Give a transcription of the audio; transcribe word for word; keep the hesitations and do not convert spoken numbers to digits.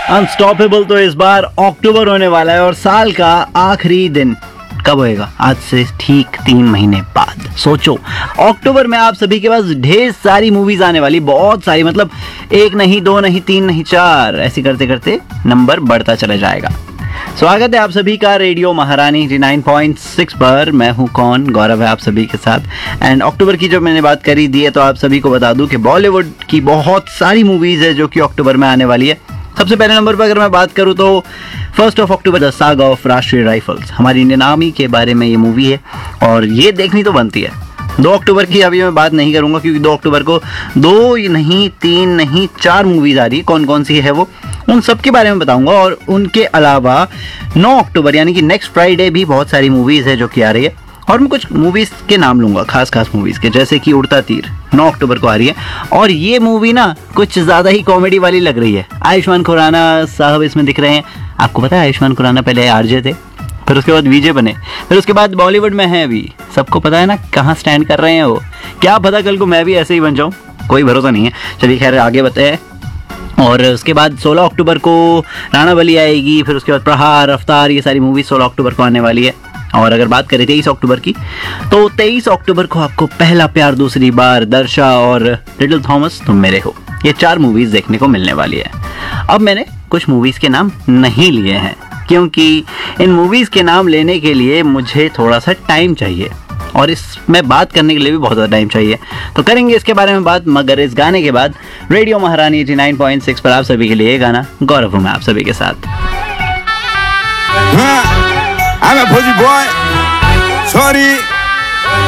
Unstoppable तो इस बार अक्टूबर होने वाला है और साल का आखिरी दिन कब होएगा? आज से ठीक तीन महीने बाद। सोचो, अक्टूबर में आप सभी के पास ढेर सारी मूवीज आने वाली, बहुत सारी, मतलब एक नहीं, दो नहीं, तीन नहीं, चार, ऐसे करते करते नंबर बढ़ता चला जाएगा। स्वागत है आप सभी का रेडियो महारानी नाइंटी नाइन पॉइंट सिक्स पर। मैं हूं कौन, गौरव है आप सभी के साथ। एंड अक्टूबर की जो मैंने बात करी दी है, तो आप सभी को बता दूं कि बॉलीवुड की बहुत सारी मूवीज है जो कि अक्टूबर में आने वाली है। सबसे पहले नंबर पर अगर मैं बात करूं तो first of October the saga of राष्ट्रीय राइफल्स, हमारी इंडियन आर्मी के बारे में ये मूवी है और ये देखनी तो बनती है। दो अक्टूबर की अभी मैं बात नहीं करूंगा क्योंकि दो अक्टूबर को दो नहीं, तीन नहीं, चार मूवीज आ रही है। कौन कौन सी है वो, उन सब के बारे में बताऊंगा। और उनके अलावा नौ अक्टूबर यानी कि नेक्स्ट फ्राइडे भी बहुत सारी मूवीज है जो कि आ रही है और मैं कुछ मूवीज के नाम लूंगा, खास खास मूवीज के, जैसे कि उड़ता तीर नौ अक्टूबर को आ रही है और ये मूवी ना कुछ ज्यादा ही कॉमेडी वाली लग रही है। आयुष्मान खुराना साहब इसमें दिख रहे हैं। आपको पता है आयुष्मान खुराना पहले आरजे थे, फिर उसके बाद विजय बने, फिर उसके बाद बॉलीवुड में है अभी। सबको पता है ना कहाँ स्टैंड कर रहे हैं वो। क्या पता कल को मैं भी ऐसे ही बन जाऊँ, कोई भरोसा नहीं है। चलिए खैर आगे बताए। और उसके बाद सोलह अक्टूबर को राणा बली आएगी, फिर उसके बाद प्रहार, रफ्तार, ये सारी मूवी सोलह अक्टूबर को आने वाली है। और अगर बात करें तेईस अक्टूबर की, तो तेईस अक्टूबर को आपको पहला प्यार दूसरी बार, दर्शा और लिटिल थॉमस तुम मेरे हो, ये चार मूवीज देखने को मिलने वाली है। अब मैंने कुछ मूवीज के नाम नहीं लिए हैं क्योंकि इन मूवीज के नाम लेने के लिए मुझे थोड़ा सा टाइम चाहिए और इसमें बात करने के लिए भी बहुत ज़्यादा टाइम चाहिए। तो करेंगे इसके बारे में बात, मगर इस गाने के बाद रेडियो महारानी नाइंटी नाइन पॉइंट सिक्स पर आप सभी के लिए ये गाना गौरव हूं मैं आप सभी के साथ। I'm a pussy boy, sorry.